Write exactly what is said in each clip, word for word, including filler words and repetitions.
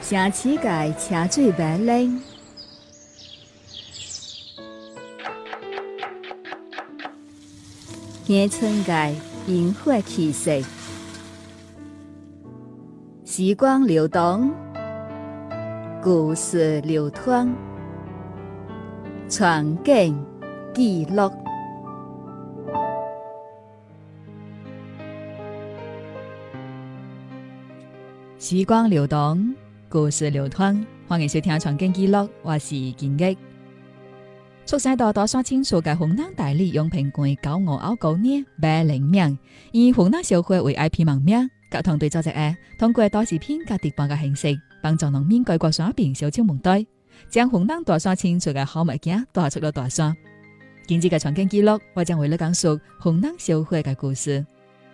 城市界车水马龙，乡村界烟火气息，时光流动，故事流淌，传景记录。时光流动，故事流淌，欢迎收听《传景记录》，我是金毅。出生在大山清楚嘅湖南大理永平县九五凹九年白灵名，以湖南社会为 I P 盟名，甲团队组织嘅通過短視片甲直播嘅形式，幫助農民改過山邊小超門隊，將湖南大山清楚嘅好物件帶出咗大山。今次嘅傳景記錄，我將為你講述湖南社會嘅故事。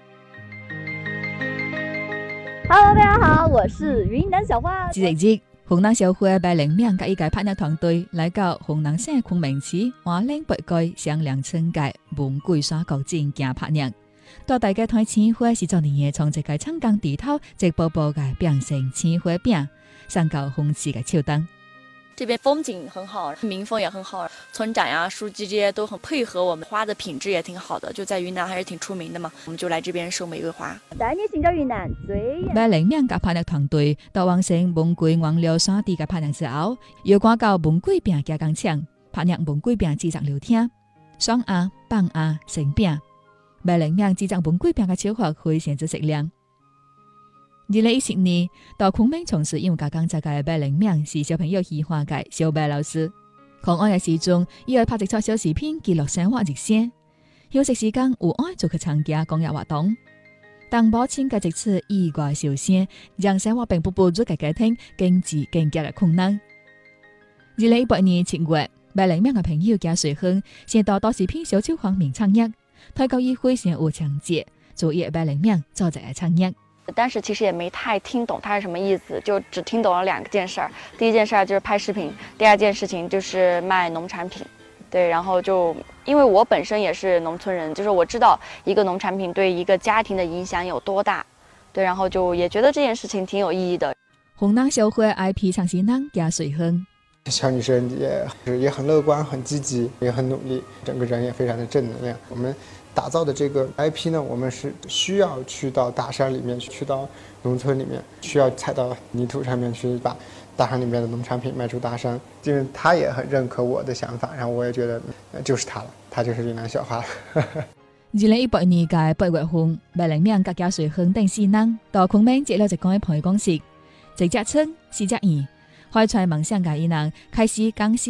Hello， 大家好，我是雲南小花。 這一日，湖南社會白靈名甲一個拍攝團隊來到湖南省昆明市華嶺北街上梁村嘅文貴山國鎮行拍攝。到大家睇青花是做年嘅從一個長江地頭直波波嘅變成青花餅，上到紅旗嘅手燈。 這邊風景很好，民風也很好，村長呀、書記這些都很配合我們，花的品質也挺好的，就在雲南還是挺出名的嘛，我們就來這邊收玫瑰花。帶你尋找雲南最白靈名嘅拍攝團隊到完成文貴黃寮山地嘅拍攝之後，又趕到文貴餅加工廠拍攝文貴餅製作流程，雙鴨、棒鴨、成餅。白靈名製作文貴餅嘅超學非常之適量。二零一七年到昆明從事音樂工作嘅白靈名是小朋友喜歡嘅小白老師。狂愛嘅時鐘，伊會拍一撮小視片記錄生活日常。休息時間有愛就去參加公益活動。當母親嘅一次意外受傷，讓生活並不富足嘅家庭經濟更加嘅困難。二零一八年七月，白靈名嘅朋友加水亨先到短視片小超方面創業，推告伊非常有情節，做嘢白靈名做一個創業。 但是其實也沒太聽懂它是什麼意思，就只聽懂了兩件事兒。第一件事兒就是拍視頻，第二件事情就是賣農產品。對，然後就因為我本身也是農村人，就是我知道一個農產品對一個家庭的影響有多大。對，然後就也覺得這件事情挺有意義的。 湖南社會 I P 創始人加水亨， 小女生也也很樂觀、很積極，也很努力，整個人也非常的正能量。我們打造的這個 I P 呢，我們是需要去到大山裡面，去到農村裡面，需要踩到泥土上面去，把大山裡面的農產品賣出大山。因為他也很認可我的想法，然後我也覺得就是他了，他就是雲南小花了。二零一八年嘅八月份，白靈名甲加水亨等四人到昆明接了一間培公司，一隻村四隻園，開出夢想嘅伊人開始講